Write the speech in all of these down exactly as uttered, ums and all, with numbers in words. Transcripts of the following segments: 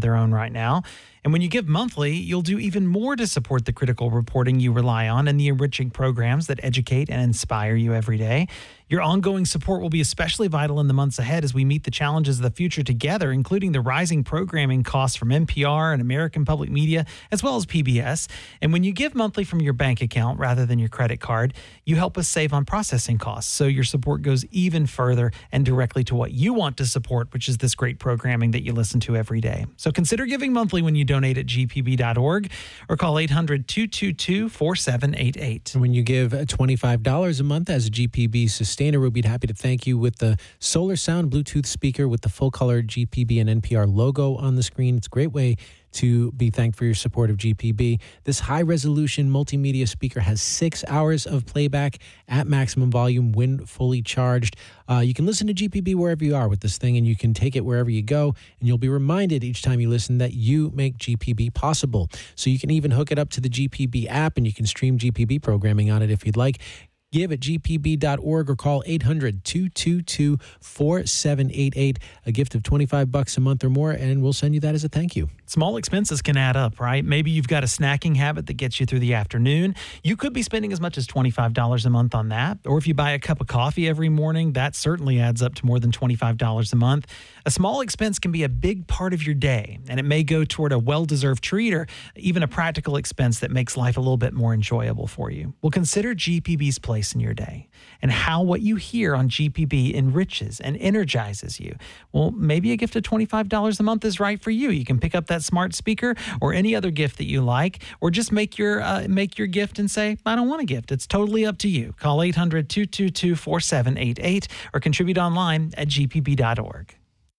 their own right now. And when you give monthly, you'll do even more to support the critical reporting you rely on and the enriching programs that educate and inspire you every day. Your ongoing support will be especially vital in the months ahead as we meet the challenges of the future together, including the rising programming costs from N P R and American Public Media, as well as P B S. And when you give monthly from your bank account rather than your credit card, you help us save on processing costs. So your support goes even further and directly to what you want to support, which is this great programming that you listen to every day. So consider giving monthly when you donate at G P B dot org or call eight hundred, two two two, four seven eight eight. When you give twenty-five dollars a month as a G P B sustainer, we'd be happy to thank you with the Solar Sound Bluetooth speaker with the full-color G P B and N P R logo on the screen. It's a great way to be thanked for your support of G P B. This high-resolution multimedia speaker has six hours of playback at maximum volume when fully charged. Uh, you can listen to G P B wherever you are with this thing, and you can take it wherever you go, and you'll be reminded each time you listen that you make G P B possible. So you can even hook it up to the G P B app, and you can stream G P B programming on it if you'd like. Give at G P B dot org or call eight hundred, two two two, four seven eight eight. A gift of twenty-five bucks a month or more, and we'll send you that as a thank you. Small expenses can add up, right? Maybe you've got a snacking habit that gets you through the afternoon. You could be spending as much as twenty-five dollars a month on that. Or if you buy a cup of coffee every morning, that certainly adds up to more than twenty-five dollars a month. A small expense can be a big part of your day, and it may go toward a well-deserved treat or even a practical expense that makes life a little bit more enjoyable for you. Well, consider G P B's place in your day and how what you hear on G P B enriches and energizes you. Well, maybe a gift of twenty-five dollars a month is right for you. You can pick up that smart speaker or any other gift that you like, or just make your uh, make your gift and say, I don't want a gift. It's totally up to you. Call eight hundred, two two two, four seven eight eight or contribute online at G P B dot org.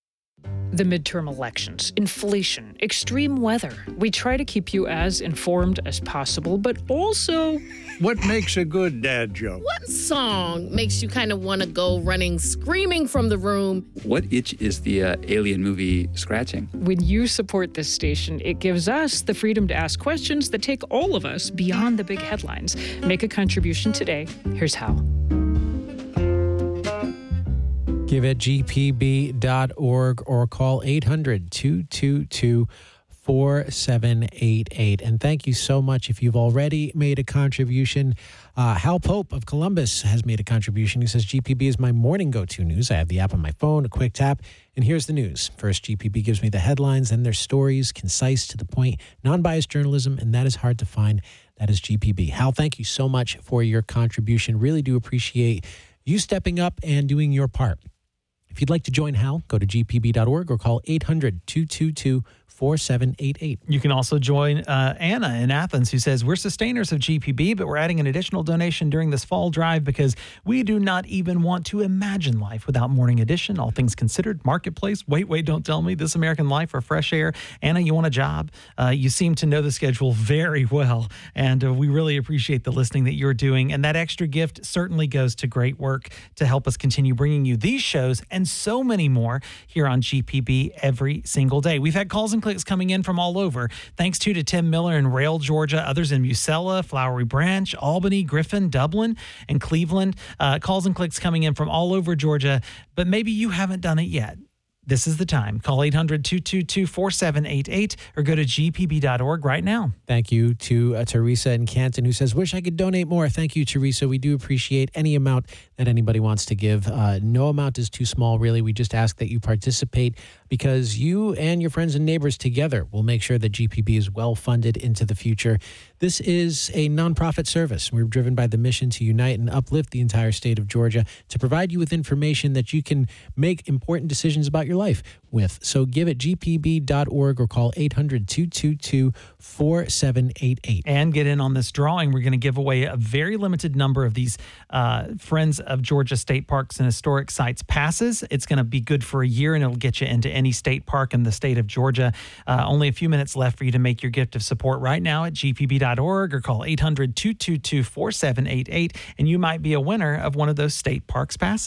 The midterm elections, inflation, extreme weather. We try to keep you as informed as possible, but also... What makes a good dad joke? What song makes you kind of want to go running, screaming from the room? What itch is the uh, Alien movie scratching? When you support this station, it gives us the freedom to ask questions that take all of us beyond the big headlines. Make a contribution today. Here's how. Give at G P B dot org or call eight hundred, two two two, four seven eight eight. And thank you so much if you've already made a contribution. Uh, Hal Pope of Columbus has made a contribution. He says, G P B is my morning go-to news. I have the app on my phone, a quick tap, and here's the news. First, G P B gives me the headlines, then their stories, concise, to the point, non-biased journalism, and that is hard to find. That is G P B. Hal, thank you so much for your contribution. Really do appreciate you stepping up and doing your part. If you'd like to join Hal, go to G P B dot org or call eight hundred, two two two, four seven eight eight. You can also join uh, Anna in Athens, who says, we're sustainers of G P B, but we're adding an additional donation during this fall drive because we do not even want to imagine life without Morning Edition, All Things Considered, Marketplace, Wait, Wait, Don't Tell Me, This American Life, or Fresh Air. Anna, you want a job? Uh, you seem to know the schedule very well, and uh, we really appreciate the listening that you're doing. And that extra gift certainly goes to great work to help us continue bringing you these shows and so many more here on G P B every single day. We've had calls and clicks coming in from all over. Thanks to, to Tim Miller in Rail, Georgia, others in Musella, Flowery Branch, Albany, Griffin, Dublin, and Cleveland. Uh, calls and clicks coming in from all over Georgia, but maybe you haven't done it yet. This is the time. Call eight hundred, two two two, four seven eight eight or go to G P B dot org right now. Thank you to uh, Teresa in Canton, who says, wish I could donate more. Thank you, Teresa. We do appreciate any amount that anybody wants to give. Uh, no amount is too small, really. We just ask that you participate because you and your friends and neighbors together will make sure that G P B is well funded into the future. This is a nonprofit service. We're driven by the mission to unite and uplift the entire state of Georgia to provide you with information that you can make important decisions about your life with. So give at G P B dot org or call eight hundred, two two two, four seven eight eight. And get in on this drawing. We're going to give away a very limited number of these uh, Friends of Georgia State Parks and Historic Sites passes. It's going to be good for a year, and it'll get you into any state park in the state of Georgia. Uh, only a few minutes left for you to make your gift of support right now at G P B dot org or call eight hundred, two two two, four seven eight eight, and you might be a winner of one of those state parks passes.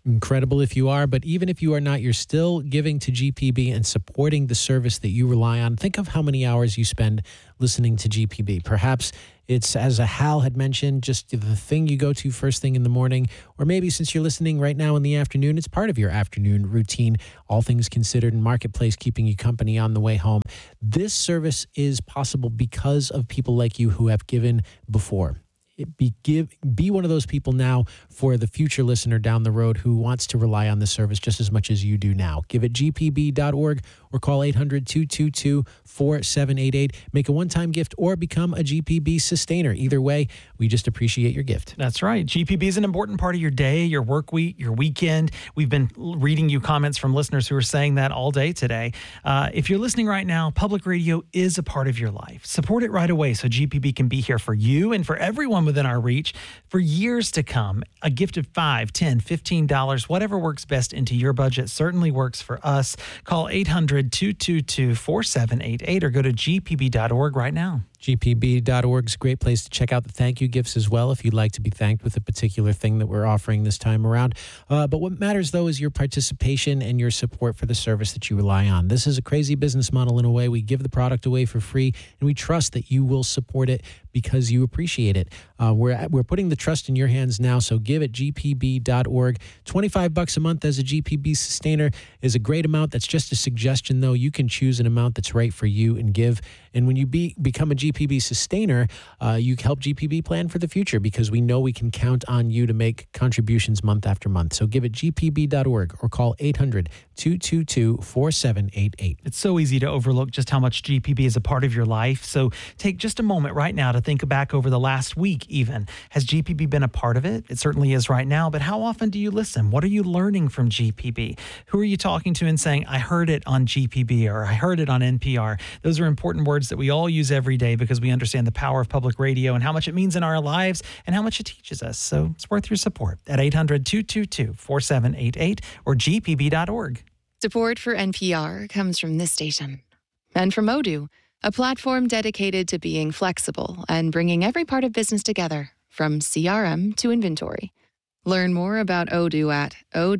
Incredible if you are, but even if you are not, you're still giving to G P B and supporting the service that you rely on. Think of how many hours you spend listening to G P B. Perhaps it's, as a Hal had mentioned, just the thing you go to first thing in the morning, or maybe since you're listening right now in the afternoon, it's part of your afternoon routine, all things considered, and Marketplace keeping you company on the way home. This service is possible because of people like you who have given before. Be give be one of those people now for the future listener down the road who wants to rely on this service just as much as you do now. Give at G P B dot org or call eight hundred, two two two, four seven eight eight. Make a one-time gift or become a G P B sustainer. Either way, we just appreciate your gift. That's right. G P B is an important part of your day, your work week, your weekend. We've been reading you comments from listeners who are saying that all day today. Uh, if you're listening right now, public radio is a part of your life. Support it right away so G P B can be here for you and for everyone within our reach for years to come. A gift of five, ten, fifteen dollars, whatever works best into your budget certainly works for us. Call eight hundred, two two two, four seven eight eight or go to G P B dot org right now. G P B dot org is a great place to check out the thank you gifts as well if you'd like to be thanked with a particular thing that we're offering this time around. Uh, but what matters, though, is your participation and your support for the service that you rely on. This is a crazy business model in a way. We give the product away for free, and we trust that you will support it because you appreciate it. Uh, we're we're putting the trust in your hands now, so give at G P B dot org. twenty-five bucks a month as a G P B sustainer is a great amount. That's just a suggestion, though. You can choose an amount that's right for you and give. And when you be, become a G P B sustainer, uh, you help G P B plan for the future because we know we can count on you to make contributions month after month. So give at G P B dot org or call eight hundred, two two two, four seven eight eight. It's so easy to overlook just how much G P B is a part of your life. So take just a moment right now to think back over the last week even. Has G P B been a part of it? It certainly is right now, but how often do you listen? What are you learning from G P B? Who are you talking to and saying, I heard it on G P B or I heard it on N P R? Those are important words that we all use every day because we understand the power of public radio and how much it means in our lives and how much it teaches us. So it's worth your support at eight hundred, two two two, four seven eight eight or G P B dot org. Support for N P R comes from this station and from Odoo, a platform dedicated to being flexible and bringing every part of business together, from C R M to inventory. Learn more about Odoo at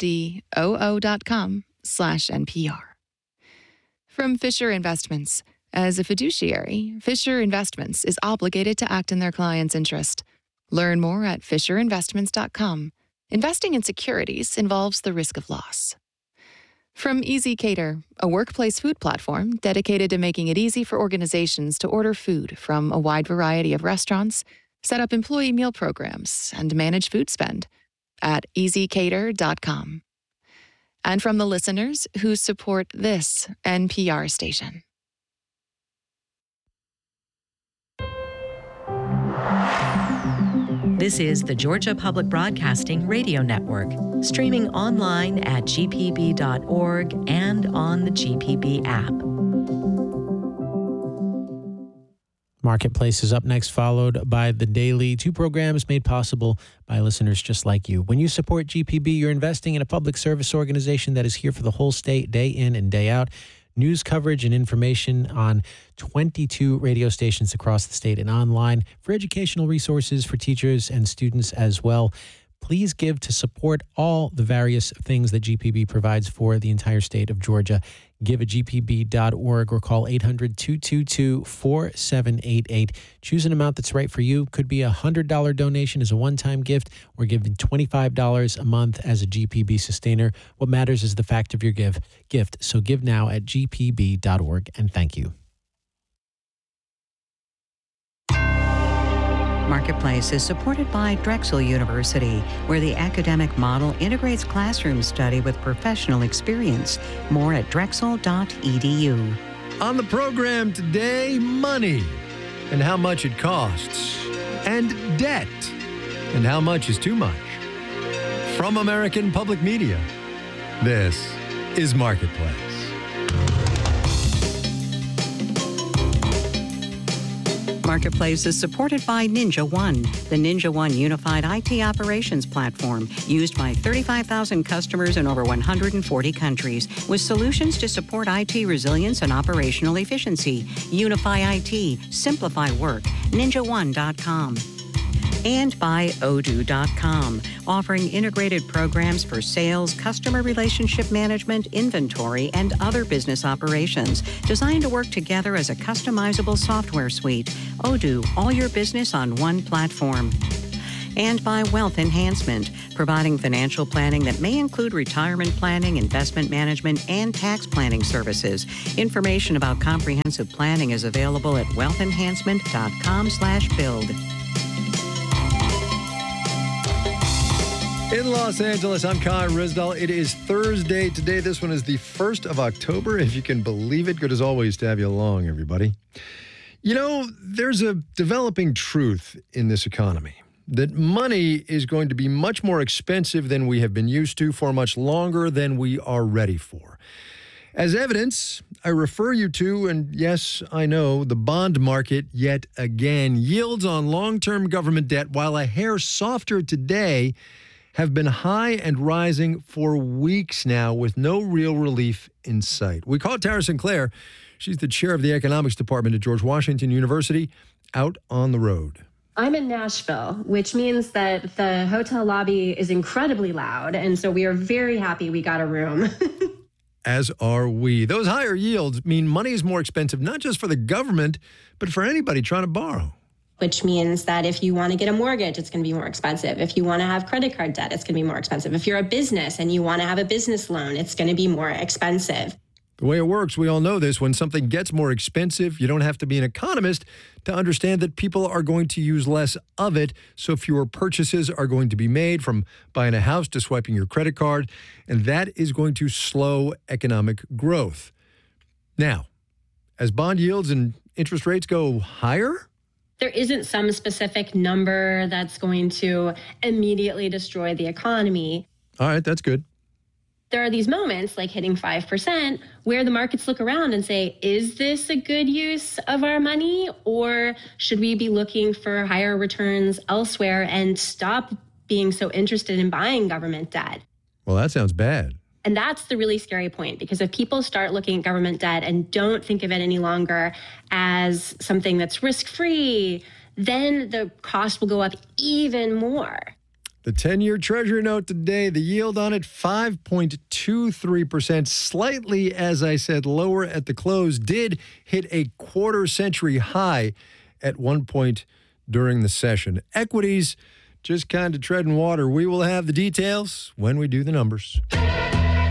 odoo dot com slash N P R. From Fisher Investments. As a fiduciary, Fisher Investments is obligated to act in their client's interest. Learn more at fisher investments dot com. Investing in securities involves the risk of loss. From Easy Cater, a workplace food platform dedicated to making it easy for organizations to order food from a wide variety of restaurants, set up employee meal programs, and manage food spend at easy cater dot com. And from the listeners who support this N P R station. This is the Georgia Public Broadcasting Radio Network, streaming online at G P B dot org and on the G P B app. Marketplace is up next, followed by The Daily, two programs made possible by listeners just like you. When you support G P B, you're investing in a public service organization that is here for the whole state, day in and day out. News coverage and information on twenty-two radio stations across the state and online for educational resources for teachers and students as well. Please give to support all the various things that G P B provides for the entire state of Georgia. Give at G P B dot org or call eight hundred, two two two, four seven eight eight. Choose an amount that's right for you. Could be a one hundred dollars donation as a one-time gift or giving twenty-five dollars a month as a G P B sustainer. What matters is the fact of your give, gift. So give now at G P B dot org and thank you. Marketplace is supported by Drexel University, where the academic model integrates classroom study with professional experience. More at drexel dot e d u. On the program today, money and how much it costs, and debt and how much is too much. From American Public Media, this is Marketplace. Marketplace is supported by Ninja One, the Ninja One unified I T operations platform used by thirty-five thousand customers in over one hundred forty countries with solutions to support I T resilience and operational efficiency. Unify I T, simplify work, ninja one dot com. And by Odoo dot com, offering integrated programs for sales, customer relationship management, inventory, and other business operations, designed to work together as a customizable software suite. Odoo, all your business on one platform. And by Wealth Enhancement, providing financial planning that may include retirement planning, investment management, and tax planning services. Information about comprehensive planning is available at wealth enhancement dot com slash build. In Los Angeles, I'm Kai Rizdal. It is Thursday today. This one is the first of October, if you can believe it. Good as always to have you along, everybody. You know, there's a developing truth in this economy that money is going to be much more expensive than we have been used to for much longer than we are ready for. As evidence, I refer you to, and yes, I know, the bond market yet again. Yields on long-term government debt, while a hair softer today, have been high and rising for weeks now with no real relief in sight. We call Tara Sinclair. She's the chair of the economics department at George Washington University, out on the road. I'm in Nashville, which means that the hotel lobby is incredibly loud, and so we are very happy we got a room. As are we. Those higher yields mean money is more expensive, not just for the government, but for anybody trying to borrow. Which means that if you want to get a mortgage, it's going to be more expensive. If you want to have credit card debt, it's going to be more expensive. If you're a business and you want to have a business loan, it's going to be more expensive. The way it works, we all know this, when something gets more expensive, you don't have to be an economist to understand that people are going to use less of it, so fewer purchases are going to be made, from buying a house to swiping your credit card, and that is going to slow economic growth. Now, as bond yields and interest rates go higher, there isn't some specific number that's going to immediately destroy the economy. All right, that's good. There are these moments, like hitting five percent, where the markets look around and say, is this a good use of our money? Or should we be looking for higher returns elsewhere and stop being so interested in buying government debt? Well, that sounds bad. And that's the really scary point, because if people start looking at government debt and don't think of it any longer as something that's risk-free, then the cost will go up even more. The ten-year Treasury note today, the yield on it, five point two three percent, slightly, as I said, lower at the close, did hit a quarter-century high at one point during the session. Equities just kind of treading water. We will have the details when we do the numbers.